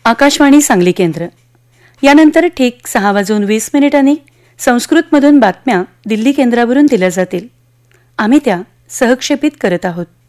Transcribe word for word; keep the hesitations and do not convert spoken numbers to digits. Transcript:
आकाशवाणी सांगली केंद्र. यानंतर ठीक सहा वाजून वीस मिनिटांनी संस्कृतमधून बातम्या दिल्ली केंद्रावरून दिल्या जातील. आम्ही त्या सहक्षेपित करत आहोत.